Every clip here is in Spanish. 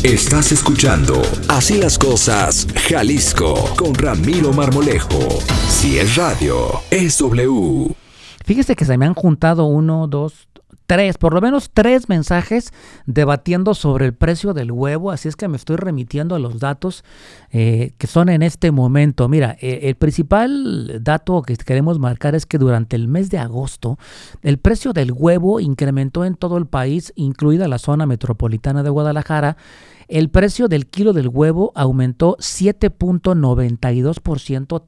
Estás escuchando Así las Cosas, Jalisco, con Ramiro Marmolejo. Si es radio, es W. Fíjese que se me han juntado por lo menos tres mensajes debatiendo sobre el precio del huevo, así es que me estoy remitiendo a los datos que son en este momento. Mira, el principal dato que queremos marcar es que durante el mes de agosto el precio del huevo incrementó en todo el país, incluida la zona metropolitana de Guadalajara. El precio del kilo del huevo aumentó 7.92%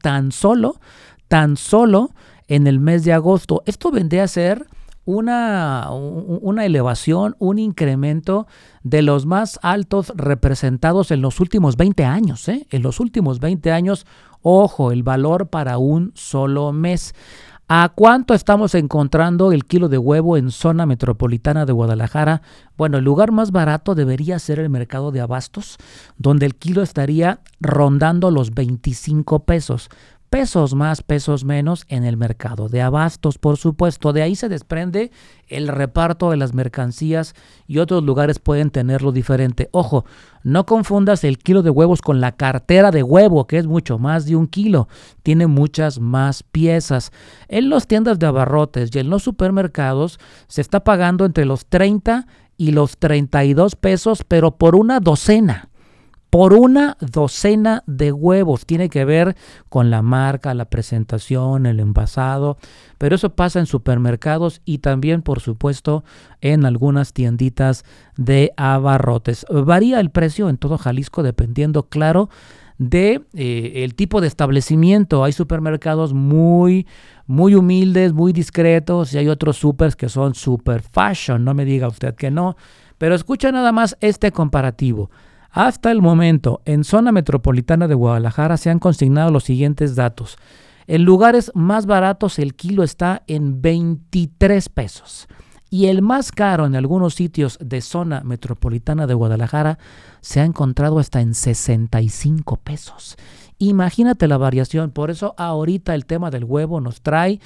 tan solo en el mes de agosto. Esto vendría a ser una elevación, un incremento de los más altos representados en los últimos 20 años. En los últimos 20 años, ojo, el valor para un solo mes. ¿A cuánto estamos encontrando el kilo de huevo en zona metropolitana de Guadalajara? Bueno, el lugar más barato debería ser el mercado de abastos, donde el kilo estaría rondando los 25 pesos. Pesos más, pesos menos en el mercado de abastos, por supuesto. De ahí se desprende el reparto de las mercancías y otros lugares pueden tenerlo diferente. Ojo, no confundas el kilo de huevos con la cartera de huevo, que es mucho más de un kilo. Tiene muchas más piezas. En las tiendas de abarrotes y en los supermercados se está pagando entre los 30 y los 32 pesos, pero por una docena. Por una docena de huevos. Tiene que ver con la marca, la presentación, el envasado, pero eso pasa en supermercados y también, por supuesto, en algunas tienditas de abarrotes. Varía el precio en todo Jalisco dependiendo, claro, de el tipo de establecimiento. Hay supermercados muy humildes, muy discretos, y hay otros supers que son super fashion. No me diga usted que no, pero escucha nada más este comparativo. Hasta el momento, en zona metropolitana de Guadalajara se han consignado los siguientes datos. En lugares más baratos el kilo está en 23 pesos y el más caro en algunos sitios de zona metropolitana de Guadalajara se ha encontrado hasta en 65 pesos. Imagínate la variación. Por eso ahorita el tema del huevo nos trae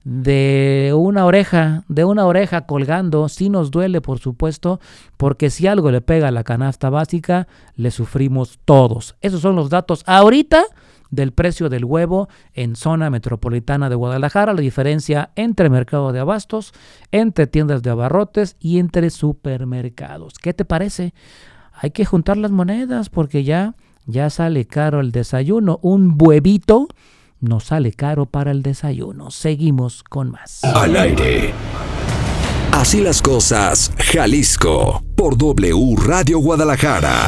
de una oreja colgando. Sí nos duele, por supuesto, porque si algo le pega a la canasta básica, le sufrimos todos. Esos son los datos ahorita del precio del huevo en zona metropolitana de Guadalajara, la diferencia entre mercado de abastos, entre tiendas de abarrotes y entre supermercados. ¿Qué te parece? Hay que juntar las monedas porque ya sale caro el desayuno. Un huevito nos sale caro para el desayuno. Seguimos con más. Al aire. Así las Cosas, Jalisco, por W Radio Guadalajara.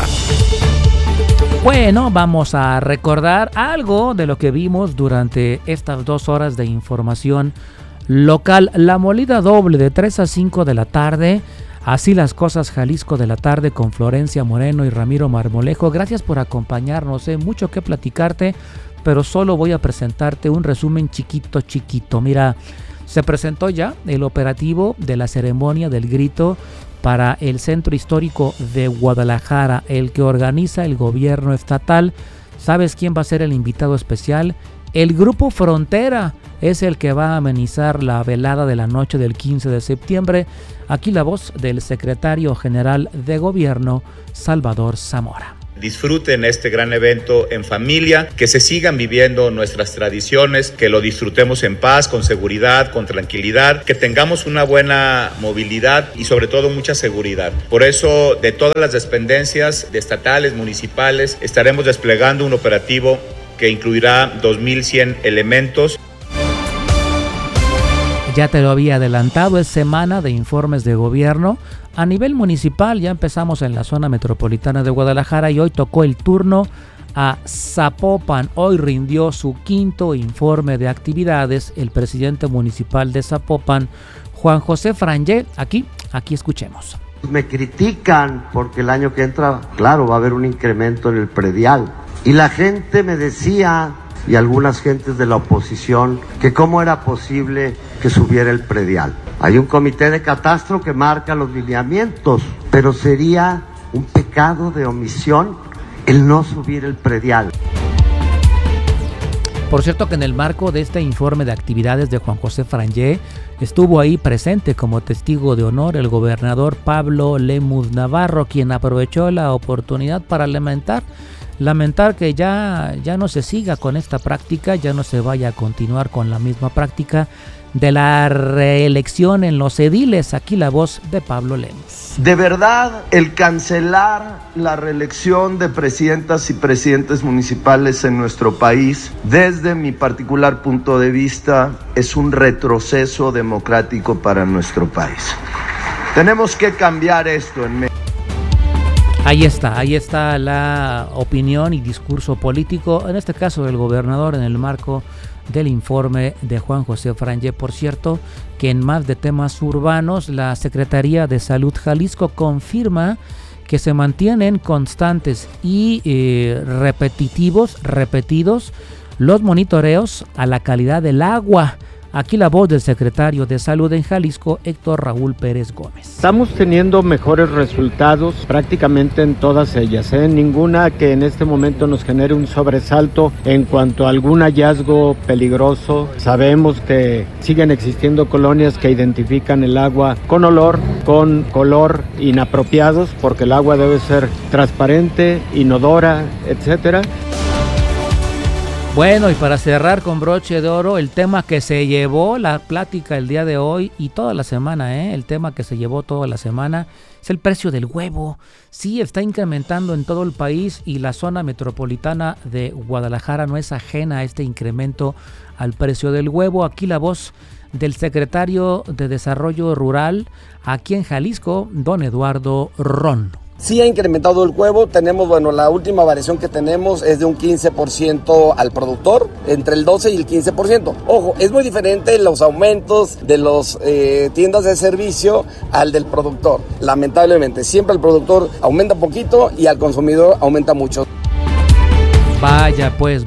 Bueno, vamos a recordar algo de lo que vimos durante estas 2 horas de información local. La molida doble de 3 a 5 de la tarde. Así las Cosas, Jalisco de la tarde, con Florencia Moreno y Ramiro Marmolejo. Gracias por acompañarnos. Mucho que platicarte, pero solo voy a presentarte un resumen chiquito. Mira, se presentó ya el operativo de la ceremonia del grito para el Centro Histórico de Guadalajara, el que organiza el gobierno estatal. ¿Sabes quién va a ser el invitado especial? El Grupo Frontera es el que va a amenizar la velada de la noche del 15 de septiembre. Aquí la voz del secretario general de gobierno, Salvador Zamora. Disfruten este gran evento en familia, que se sigan viviendo nuestras tradiciones, que lo disfrutemos en paz, con seguridad, con tranquilidad, que tengamos una buena movilidad y sobre todo mucha seguridad. Por eso, de todas las dependencias estatales, municipales, estaremos desplegando un operativo que incluirá 2,100 elementos. Ya te lo había adelantado, es semana de informes de gobierno. A nivel municipal ya empezamos en la zona metropolitana de Guadalajara y hoy tocó el turno a Zapopan. Hoy rindió su 5º informe de actividades el presidente municipal de Zapopan, Juan José Frangé. Aquí escuchemos. Me critican porque el año que entra, claro, va a haber un incremento en el predial. Y la gente me decía, y algunas gentes de la oposición, que cómo era posible que subiera el predial. Hay un comité de catastro que marca los lineamientos, pero sería un pecado de omisión el no subir el predial. Por cierto que en el marco de este informe de actividades de Juan José Frangé, estuvo ahí presente como testigo de honor el gobernador Pablo Lemus Navarro, quien aprovechó la oportunidad para lamentar que ya no se siga con esta práctica, ya no se vaya a continuar con la misma práctica de la reelección en los ediles. Aquí la voz de Pablo Lemus. De verdad, el cancelar la reelección de presidentas y presidentes municipales en nuestro país, desde mi particular punto de vista, es un retroceso democrático para nuestro país. Tenemos que cambiar esto en México. Ahí está la opinión y discurso político, en este caso del gobernador, en el marco del informe de Juan José Frangé. Por cierto, que en más de temas urbanos, la Secretaría de Salud Jalisco confirma que se mantienen constantes y repetidos los monitoreos a la calidad del agua. Aquí la voz del secretario de Salud en Jalisco, Héctor Raúl Pérez Gómez. Estamos teniendo mejores resultados prácticamente en todas ellas, ninguna que en este momento nos genere un sobresalto en cuanto a algún hallazgo peligroso. Sabemos que siguen existiendo colonias que identifican el agua con olor, con color inapropiados, porque el agua debe ser transparente, inodora, etcétera. Bueno, y para cerrar con broche de oro, el tema que se llevó la plática el día de hoy y toda la semana, el tema que se llevó toda la semana es el precio del huevo. Sí, está incrementando en todo el país y la zona metropolitana de Guadalajara no es ajena a este incremento al precio del huevo. Aquí la voz del secretario de Desarrollo Rural aquí en Jalisco, don Eduardo Ron. Sí ha incrementado el huevo, tenemos, la última variación que tenemos es de un 15% al productor, entre el 12 y el 15%. Ojo, es muy diferente los aumentos de las tiendas de servicio al del productor. Lamentablemente, siempre el productor aumenta poquito y al consumidor aumenta mucho. Vaya pues,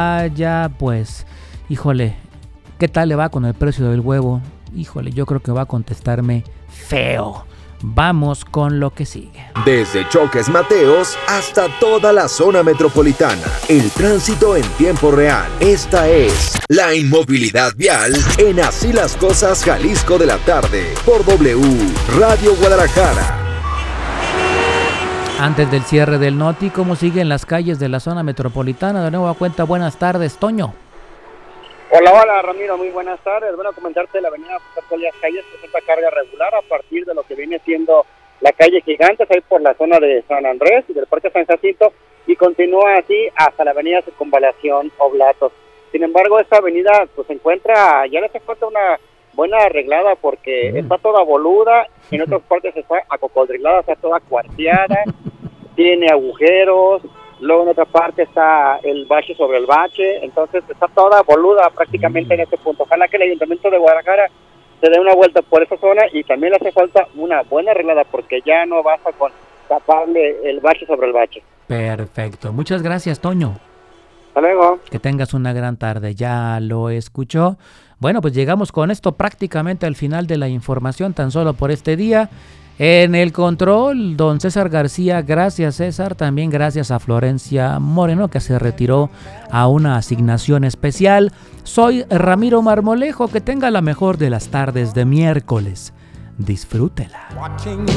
híjole, ¿qué tal le va con el precio del huevo? Híjole, yo creo que va a contestarme feo. Vamos con lo que sigue. Desde Choques Mateos hasta toda la zona metropolitana. El tránsito en tiempo real. Esta es la inmovilidad vial en Así las Cosas Jalisco de la tarde. Por W Radio Guadalajara. Antes del cierre del Noti, ¿cómo siguen las calles de la zona metropolitana? De nuevo a cuenta, buenas tardes, Toño. Hola Ramiro, muy buenas tardes. Bueno, comentarte la avenida José Calles presenta carga regular a partir de lo que viene siendo la calle Gigantes, ahí por la zona de San Andrés y del Parque San Jacinto, y continúa así hasta la avenida Circunvalación Oblatos. Sin embargo, esta avenida pues se encuentra, ya le hace falta una buena arreglada porque está toda boluda, en otras partes está acocodrilada, está toda cuarteada, tiene agujeros. Luego en otra parte está el bache sobre el bache, entonces está toda boluda prácticamente en este punto. Ojalá que el Ayuntamiento de Guadalajara se dé una vuelta por esa zona y también le hace falta una buena arreglada porque ya no basta con taparle el bache sobre el bache. Perfecto, muchas gracias, Toño. Hasta luego. Que tengas una gran tarde, ya lo escuchó. Bueno, pues llegamos con esto prácticamente al final de la información, tan solo por este día. En el control, don César García, gracias César, también gracias a Florencia Moreno que se retiró a una asignación especial. Soy Ramiro Marmolejo, que tenga la mejor de las tardes de miércoles. Disfrútela.